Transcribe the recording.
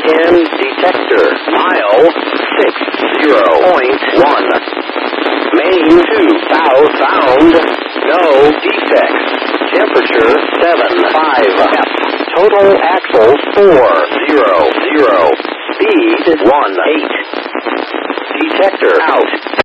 in detector. Mile 60.1. Main to south sound. No defects. Temperature 75 F. Total axles 400. Speed 18. Detector out.